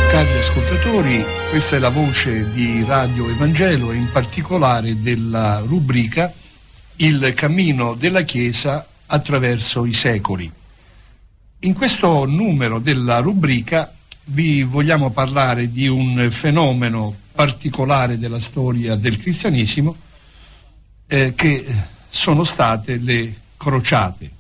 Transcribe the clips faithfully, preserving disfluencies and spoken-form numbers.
Cari ascoltatori, questa è la voce di Radio Evangelo e in particolare della rubrica Il cammino della Chiesa attraverso i secoli. In questo numero della rubrica vi vogliamo parlare di un fenomeno particolare della storia del cristianesimo eh, che sono state le crociate.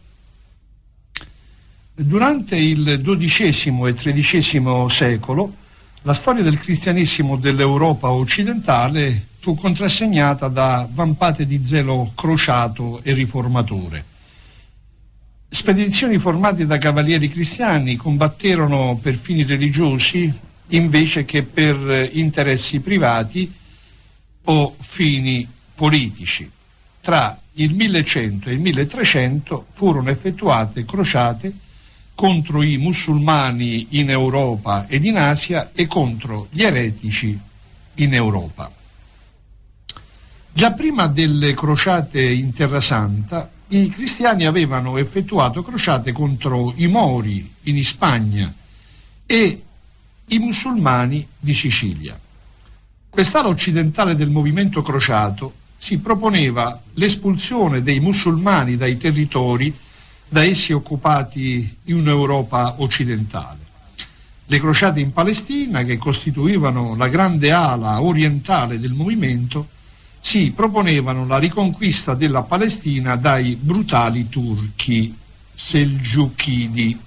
Durante il dodicesimo e tredicesimo secolo la storia del cristianesimo dell'Europa occidentale fu contrassegnata da vampate di zelo crociato e riformatore. Spedizioni formate da cavalieri cristiani combatterono per fini religiosi invece che per interessi privati o fini politici. Tra il millecento e il milletrecento furono effettuate crociate contro i musulmani in Europa ed in Asia e contro gli eretici in Europa. Già prima delle crociate in Terra Santa, i cristiani avevano effettuato crociate contro i Mori in Spagna e i musulmani di Sicilia. Quest'ala occidentale del movimento crociato si proponeva l'espulsione dei musulmani dai territori da essi occupati in un'Europa occidentale. Le crociate in Palestina, che costituivano la grande ala orientale del movimento, si proponevano la riconquista della Palestina dai brutali turchi selgiuchidi.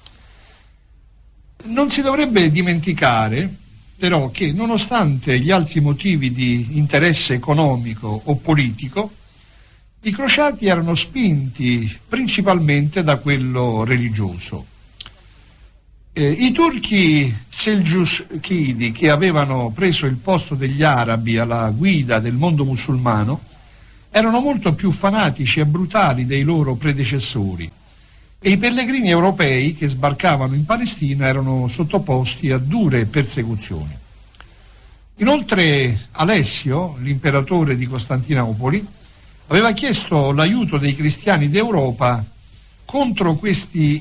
Non si dovrebbe dimenticare però che, nonostante gli altri motivi di interesse economico o politico, i crociati erano spinti principalmente da quello religioso. Eh, I turchi selgiuchidi, che avevano preso il posto degli arabi alla guida del mondo musulmano, erano molto più fanatici e brutali dei loro predecessori e i pellegrini europei che sbarcavano in Palestina erano sottoposti a dure persecuzioni. Inoltre Alessio, l'imperatore di Costantinopoli, aveva chiesto l'aiuto dei cristiani d'Europa contro questi